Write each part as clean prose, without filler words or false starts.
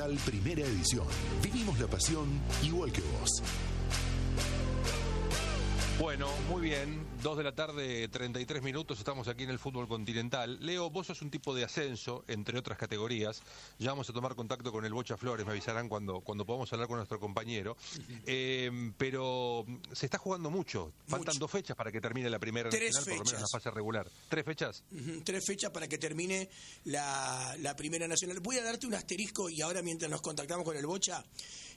Continental Primera Edición. Vivimos la pasión igual que vos. Bueno, muy bien, 2 de la tarde, 33 minutos, estamos aquí en el fútbol continental. Leo, vos sos un tipo de ascenso, entre otras categorías. Ya vamos a tomar contacto con el Bocha Flores, me avisarán cuando podamos hablar con nuestro compañero. Pero se está jugando mucho. Faltan 2 fechas para que termine la primera nacional, por lo menos la fase regular. 3 fechas. 3 fechas para que termine la primera nacional. Voy a darte un asterisco y ahora mientras nos contactamos con el Bocha,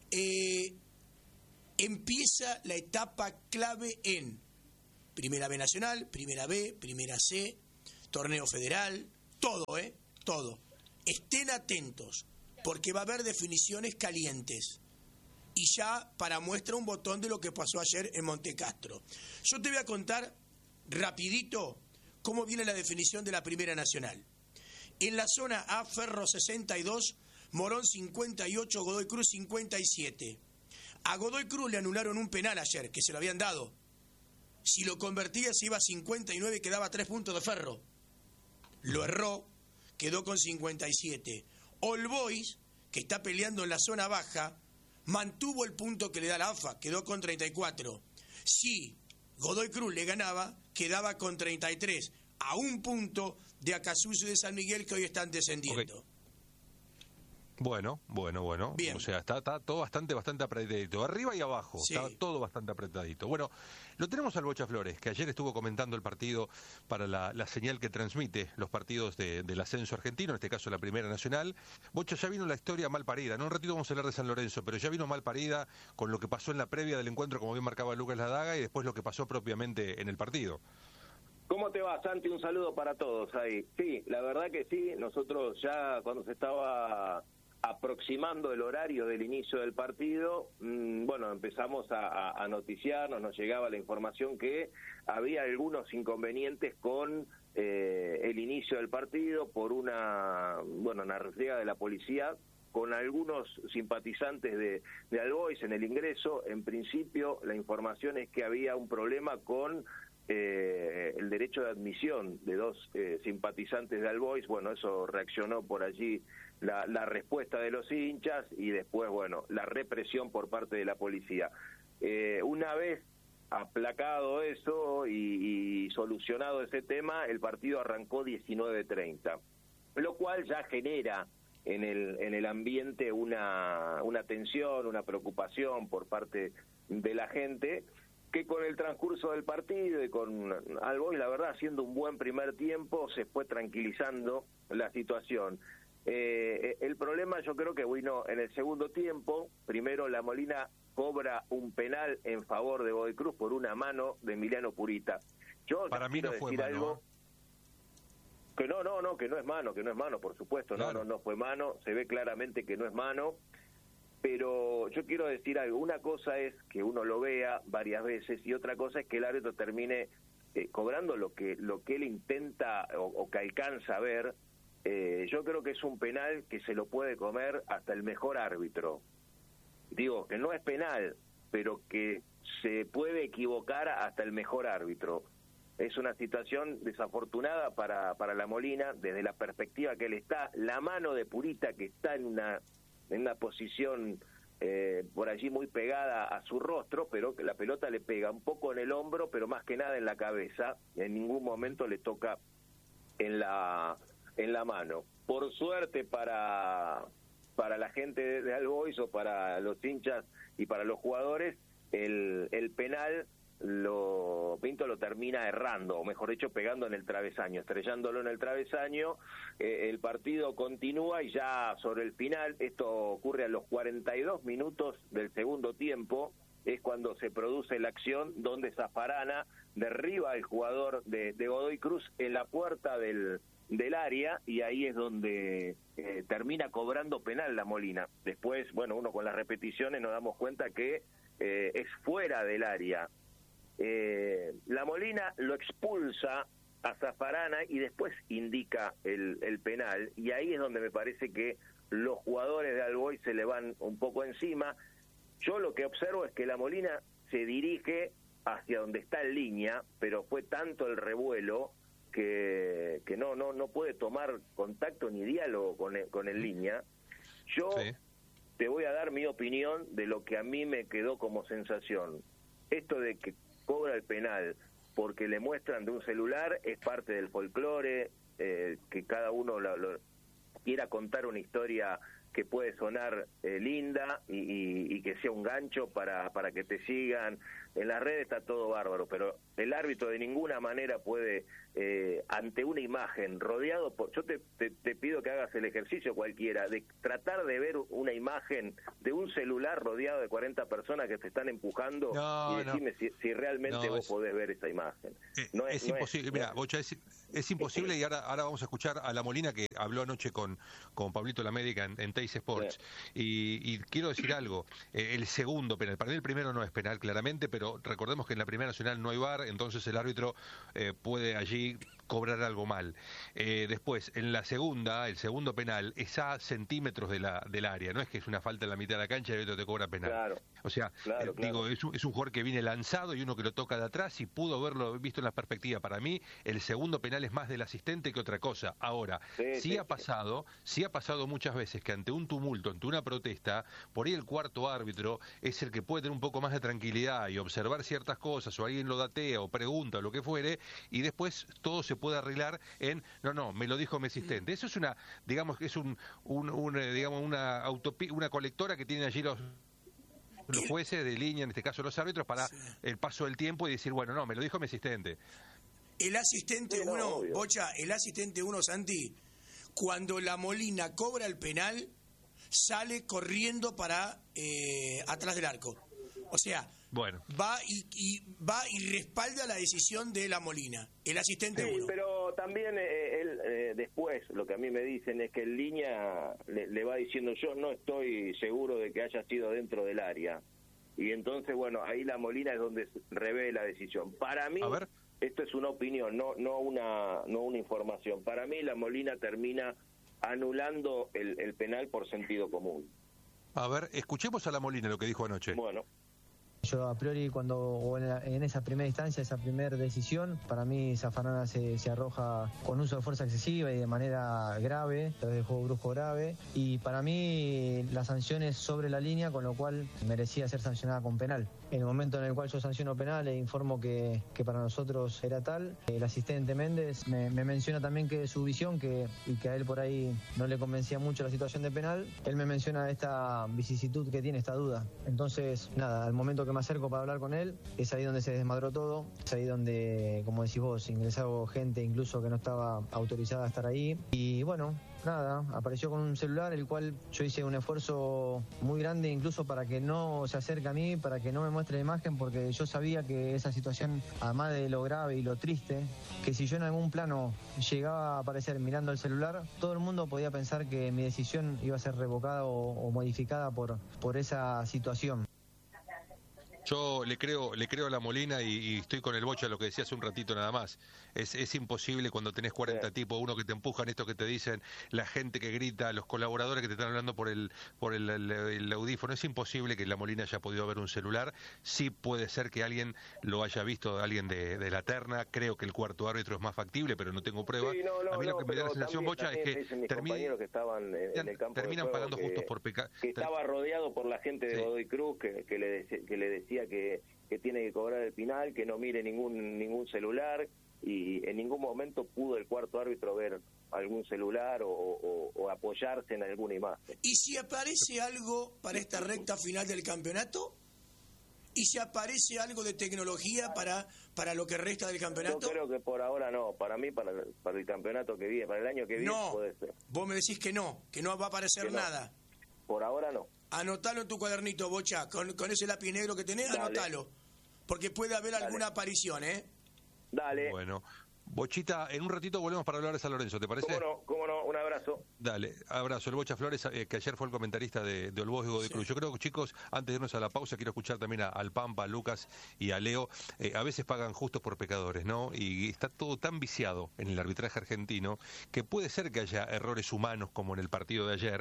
empieza la etapa clave en Primera B Nacional, Primera B, Primera C, Torneo Federal, todo, todo. Estén atentos, porque va a haber definiciones calientes. Y ya para muestra un botón de lo que pasó ayer en Montecastro. Yo te voy a contar rapidito cómo viene la definición de la Primera Nacional. En la zona A, Ferro 62, Morón 58, Godoy Cruz 57. A Godoy Cruz le anularon un penal ayer, que se lo habían dado. Si lo convertía se iba a 59 y quedaba 3 puntos de Ferro. Lo erró, quedó con 57. All Boys, que está peleando en la zona baja, mantuvo el punto que le da la AFA, quedó con 34. Si Godoy Cruz le ganaba, quedaba con 33, a un punto de Acassuso y de San Miguel, que hoy están descendiendo. Okay. Bueno. Bien. O sea, está todo bastante apretadito. Arriba y abajo, sí. Está todo bastante apretadito. Bueno, lo tenemos al Bocha Flores, que ayer estuvo comentando el partido para la señal que transmite los partidos del ascenso argentino, en este caso la Primera Nacional. Bocha, ya vino la historia mal parida. En un ratito vamos a hablar de San Lorenzo, pero ya vino mal parida con lo que pasó en la previa del encuentro, como bien marcaba Lucas Ladaga, y después lo que pasó propiamente en el partido. ¿Cómo te va, Santi? Un saludo para todos ahí. Sí, la verdad que sí. Nosotros ya cuando se estaba aproximando el horario del inicio del partido, bueno, empezamos a noticiarnos, nos llegaba la información que había algunos inconvenientes con el inicio del partido por una refriega de la policía con algunos simpatizantes de All Boys en el ingreso. En principio, la información es que había un problema con el derecho de admisión de 2 simpatizantes de All Boys. Bueno, eso reaccionó por allí la respuesta de los hinchas y después, bueno, la represión por parte de la policía. Una vez aplacado eso y solucionado ese tema, el partido arrancó 19:30, lo cual ya genera en el ambiente una tensión, una preocupación por parte de la gente, que con el transcurso del partido y con All Boys, la verdad, haciendo un buen primer tiempo, se fue tranquilizando la situación. El problema yo creo que vino en el segundo tiempo. Primero La Molina cobra un penal en favor de Godoy Cruz por una mano de Emiliano Purita. Yo para mí no fue mano, algo que no es mano, por supuesto. Claro. No fue mano, se ve claramente que no es mano. Pero yo quiero decir algo. Una cosa es que uno lo vea varias veces y otra cosa es que el árbitro termine cobrando lo que él intenta o que alcanza a ver. Yo creo que es un penal que se lo puede comer hasta el mejor árbitro. Digo, que no es penal, pero que se puede equivocar hasta el mejor árbitro. Es una situación desafortunada para La Molina, desde la perspectiva que él está. La mano de Purita, que está en una posición por allí muy pegada a su rostro, pero que la pelota le pega un poco en el hombro, pero más que nada en la cabeza. En ningún momento le toca en la mano. Por suerte para la gente de All Boys o para los hinchas y para los jugadores, el penal Pinto lo termina errando, o mejor dicho, pegando en el travesaño, estrellándolo en el travesaño. El partido continúa y ya sobre el final, esto ocurre a los 42 minutos del segundo tiempo, es cuando se produce la acción donde Zaffarana derriba al jugador de Godoy Cruz en la puerta del área, y ahí es donde termina cobrando penal La Molina. Después, bueno, uno con las repeticiones nos damos cuenta que es fuera del área. La Molina lo expulsa a Zaffarana y después indica el penal, y ahí es donde me parece que los jugadores de All Boys se le van un poco encima. Yo lo que observo es que La Molina se dirige hacia donde está en línea, pero fue tanto el revuelo que no puede tomar contacto ni diálogo con el línea. Yo te voy a dar mi opinión de lo que a mí me quedó como sensación. Esto de que cobra el penal porque le muestran de un celular es parte del folclore, que cada uno quiera contar una historia que puede sonar linda y que sea un gancho para que te sigan. En las redes está todo bárbaro, pero el árbitro de ninguna manera puede, ante una imagen rodeado por... Yo te pido que hagas el ejercicio cualquiera, de tratar de ver una imagen de un celular rodeado de 40 personas que te están empujando y decime si realmente vos podés ver esa imagen. Es imposible, mira, Bocha, es imposible, y ahora vamos a escuchar a La Molina, que habló anoche con Pablito Lamérica en Teis Sports, y quiero decir algo, el segundo penal, para mí el primero no es penal claramente, pero recordemos que en la Primera Nacional no hay VAR, entonces el árbitro puede allí cobrar algo mal. Después, en la segunda, el segundo penal es a centímetros del área, no es que es una falta en la mitad de la cancha y el árbitro te cobra penal. Claro. O sea, digo, es un jugador que viene lanzado y uno que lo toca de atrás y pudo haberlo visto en la perspectiva. Para mí, el segundo penal es más del asistente que otra cosa. Ahora, sí ha pasado muchas veces que ante un tumulto, ante una protesta, por ahí el cuarto árbitro es el que puede tener un poco más de tranquilidad y observar ciertas cosas, o alguien lo datea o pregunta o lo que fuere, y después todo se puede arreglar en, no, me lo dijo mi asistente. Eso es una, digamos, que es una colectora que tienen allí los jueces de línea, en este caso los árbitros, para el paso del tiempo y decir, bueno, no, me lo dijo mi asistente. El asistente 1, Bocha, el asistente 1, Santi, cuando La Molina cobra el penal, sale corriendo para atrás del arco. O sea, va y respalda la decisión de La Molina, el asistente 1. Pero también él después, lo que a mí me dicen es que en línea le va diciendo, yo no estoy seguro de que haya sido dentro del área. Y entonces, bueno, ahí La Molina es donde revela la decisión. Para mí, esto es una opinión, no una información. Para mí, La Molina termina anulando el penal por sentido común. A ver, escuchemos a La Molina lo que dijo anoche. Bueno. Yo a priori en esa primera instancia, esa primera decisión, para mí Zaffarana se arroja con uso de fuerza excesiva y de manera grave, de juego brusco grave, y para mí la sanción es sobre la línea, con lo cual merecía ser sancionada con penal. En el momento en el cual yo sanciono penal e informo que para nosotros era tal, el asistente Méndez me menciona también que su visión, y que a él por ahí no le convencía mucho la situación de penal, él me menciona esta vicisitud que tiene, esta duda. Entonces, nada, al momento que me acerco para hablar con él, es ahí donde se desmadró todo, es ahí donde, como decís vos, ingresó gente incluso que no estaba autorizada a estar ahí, y bueno, nada, apareció con un celular, el cual yo hice un esfuerzo muy grande incluso para que no se acerque a mí, para que no me muestre la imagen, porque yo sabía que esa situación, además de lo grave y lo triste, que si yo en algún plano llegaba a aparecer mirando el celular, todo el mundo podía pensar que mi decisión iba a ser revocada o modificada por esa situación. Yo le creo a La Molina y estoy con el Bocha, lo que decía hace un ratito nada más. Es imposible cuando tenés 40 tipos, uno que te empujan, esto que te dicen, la gente que grita, los colaboradores que te están hablando por el audífono. Es imposible que La Molina haya podido ver un celular. Sí puede ser que alguien lo haya visto, alguien de la terna. Creo que el cuarto árbitro es más factible, pero no tengo pruebas. Sí, a mí lo que me da la sensación, Bocha, es que terminan pagando justos por pecado. Que estaba rodeado por la gente de Godoy Cruz que le decía que tiene que cobrar el penal, que no mire ningún celular, y en ningún momento pudo el cuarto árbitro ver algún celular o apoyarse en alguna imagen. ¿Y si aparece algo para esta recta final del campeonato? ¿Y si aparece algo de tecnología para lo que resta del campeonato? Yo creo que por ahora no. Para mí, para el campeonato que viene, para el año que viene, puede ser. Vos me decís que no va a aparecer nada. Por ahora no. Anotalo en tu cuadernito, Bocha, con ese lápiz negro que tenés, anotalo. Porque puede haber alguna aparición, Dale. Bueno, Bochita, en un ratito volvemos para hablar de San Lorenzo, ¿te parece? Cómo no, un abrazo. Dale, abrazo. El Bocha Flores, que ayer fue el comentarista de Olboz y Godoy Cruz. Yo creo que, chicos, antes de irnos a la pausa, quiero escuchar también al Pampa, a Lucas y a Leo. A veces pagan justos por pecadores, ¿no? Y está todo tan viciado en el arbitraje argentino que puede ser que haya errores humanos como en el partido de ayer,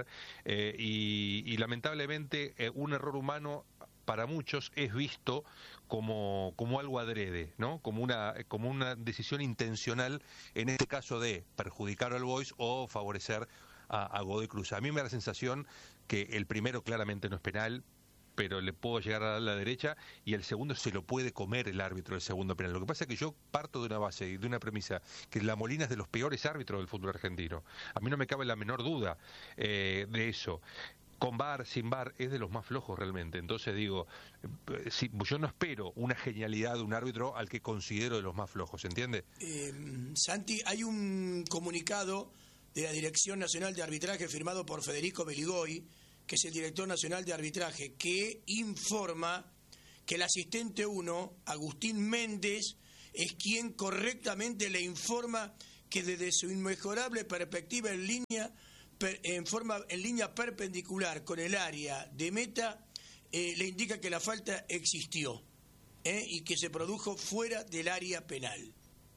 y lamentablemente un error humano para muchos es visto como algo adrede, ¿no? Como una decisión intencional, en este caso de perjudicar al Boys o favorecer a Godoy Cruz. A mí me da la sensación que el primero claramente no es penal, pero le puedo llegar a dar la derecha, y el segundo se lo puede comer el árbitro del segundo penal. Lo que pasa es que yo parto de una base y de una premisa, que La Molina es de los peores árbitros del fútbol argentino. A mí no me cabe la menor duda de eso. Con VAR, sin VAR, es de los más flojos realmente. Entonces digo, yo no espero una genialidad de un árbitro al que considero de los más flojos, ¿entiende? Santi, hay un comunicado de la Dirección Nacional de Arbitraje firmado por Federico Beligoy, que es el director nacional de arbitraje, que informa que el asistente 1, Agustín Méndez, es quien correctamente le informa que desde su inmejorable perspectiva en línea perpendicular con el área de meta, le indica que la falta existió y que se produjo fuera del área penal.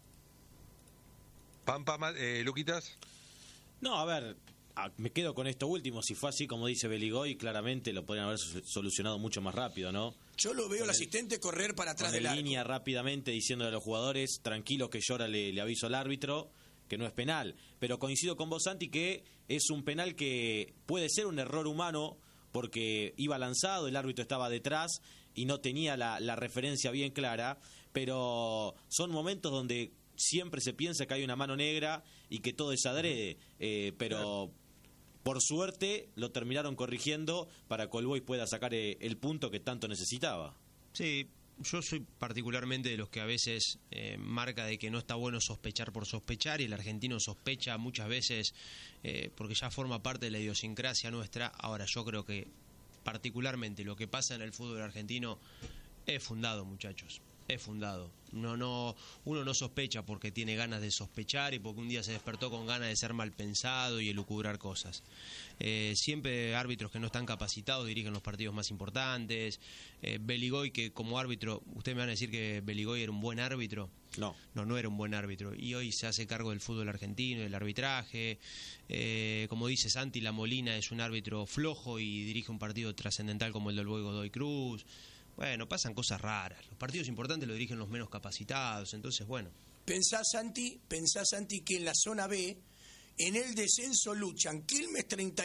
Luquitas. No, a ver, me quedo con esto último. Si fue así como dice Beligoy, claramente lo podrían haber solucionado mucho más rápido, ¿no? Yo lo veo al asistente correr para atrás del arco. En línea rápidamente diciéndole a los jugadores, tranquilos que llora, le aviso al árbitro que no es penal. Pero coincido con vos, Santi, que es un penal que puede ser un error humano porque iba lanzado, el árbitro estaba detrás y no tenía la referencia bien clara, pero son momentos donde siempre se piensa que hay una mano negra y que todo es adrede, pero por suerte lo terminaron corrigiendo para que All Boys pueda sacar el punto que tanto necesitaba. Sí, yo soy particularmente de los que a veces marca de que no está bueno sospechar por sospechar, y el argentino sospecha muchas veces porque ya forma parte de la idiosincrasia nuestra. Ahora, yo creo que particularmente lo que pasa en el fútbol argentino es fundado, muchachos. Es fundado. Uno no sospecha porque tiene ganas de sospechar y porque un día se despertó con ganas de ser mal pensado y elucubrar cosas. Siempre árbitros que no están capacitados dirigen los partidos más importantes. Beligoy, que como árbitro, ustedes me van a decir que Beligoy era un buen árbitro. No era un buen árbitro, y hoy se hace cargo del fútbol argentino, del arbitraje. Como dice Santi, La Molina es un árbitro flojo y dirige un partido trascendental como el del Godoy Cruz. Bueno, pasan cosas raras. Los partidos importantes los dirigen los menos capacitados. Entonces, bueno. Pensá, Santi, que en la zona B, en el descenso luchan Quilmes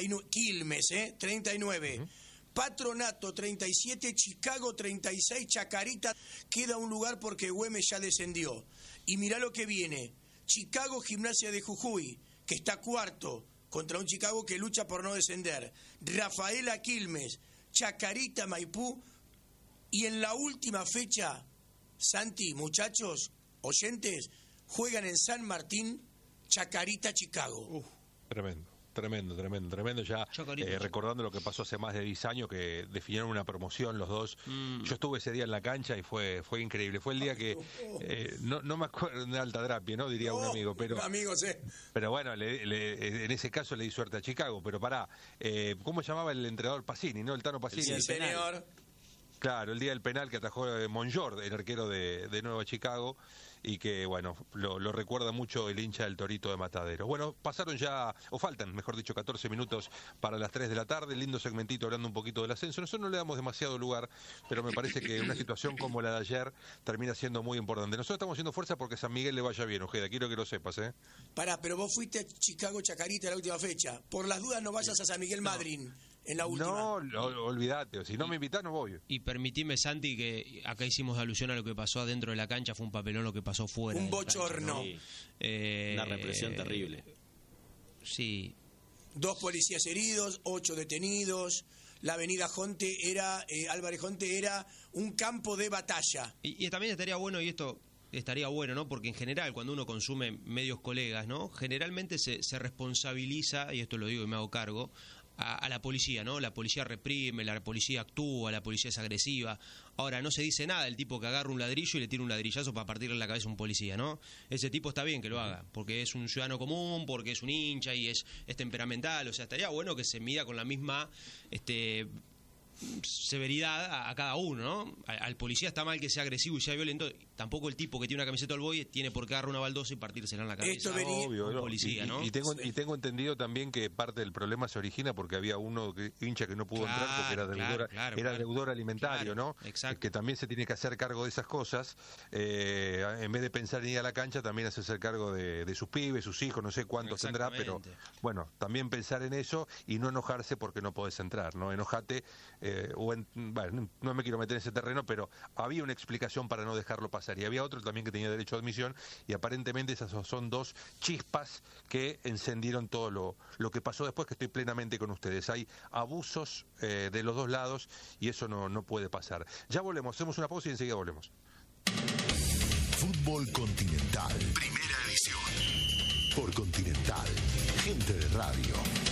39, Patronato 37, Chicago 36, Chacarita queda un lugar porque Güemes ya descendió. Y mirá lo que viene. Chicago, Gimnasia de Jujuy, que está cuarto, contra un Chicago que lucha por no descender. Rafaela, Quilmes, Chacarita, Maipú. Y en la última fecha, Santi, muchachos, oyentes, juegan en San Martín, Chacarita, Chicago. Tremendo. Ya recordando lo que pasó hace más de 10 años, que definieron una promoción los dos. Yo estuve ese día en la cancha y fue increíble. Fue el día que, no me acuerdo de Altadrapie, ¿no? Diría un amigo. Pero, pero bueno, en ese caso le di suerte a Chicago. Pero pará, ¿cómo se llamaba el entrenador? Pacini, ¿no? El Tano Pacini. El señor. Claro, el día del penal que atajó Monjord, el arquero de Nueva Chicago, y que, bueno, lo recuerda mucho el hincha del Torito de Mataderos. Bueno, pasaron ya, o faltan, mejor dicho, 14 minutos para las 3 de la tarde, lindo segmentito hablando un poquito del ascenso. Nosotros no le damos demasiado lugar, pero me parece que una situación como la de ayer termina siendo muy importante. Nosotros estamos haciendo fuerza porque San Miguel le vaya bien, Ojeda, quiero que lo sepas, ¿eh? Pará, pero vos fuiste a Chicago, Chacarita en la última fecha. Por las dudas no vayas a San Miguel Madryn. En la última. No, olvídate, si no me invitás no voy. Y permitime, Santi, que acá hicimos alusión a lo que pasó adentro de la cancha, fue un papelón lo que pasó fuera. Un bochorno. Sí. Una represión terrible. Sí. 2 policías heridos, 8 detenidos. La avenida Jonte era, Álvarez Jonte era un campo de batalla. Y también estaría bueno, y esto estaría bueno, ¿no? Porque en general, cuando uno consume medios colegas, ¿no? Generalmente se responsabiliza, y esto lo digo y me hago cargo, a la policía, ¿no? La policía reprime, la policía actúa, la policía es agresiva. Ahora, no se dice nada del tipo que agarra un ladrillo y le tira un ladrillazo para partirle la cabeza a un policía, ¿no? Ese tipo está bien que lo haga, porque es un ciudadano común, porque es un hincha y es temperamental. O sea, estaría bueno que se mida con la misma severidad a cada uno, ¿no? Al policía está mal que sea agresivo y sea violento, tampoco el tipo que tiene una camiseta del Boy tiene por qué agarrar una baldosa y partírsela en la cabeza. Obvio, un policía, ¿no? Y tengo entendido también que parte del problema se origina porque había uno hincha que no pudo entrar porque era deudor alimentario, ¿no? Exacto. Que también se tiene que hacer cargo de esas cosas, en vez de pensar en ir a la cancha, también hacerse cargo de sus pibes, sus hijos, no sé cuántos tendrá, pero bueno, también pensar en eso y no enojarse porque no podés entrar, ¿no? Enojate, bueno, no me quiero meter en ese terreno, pero había una explicación para no dejarlo pasar y había otro también que tenía derecho a admisión y aparentemente esas son dos chispas que encendieron todo lo que pasó después, que estoy plenamente con ustedes. Hay abusos de los dos lados y eso no puede pasar. Ya volvemos, hacemos una pausa y enseguida volvemos. Fútbol Continental, primera edición. Por Continental, gente de radio.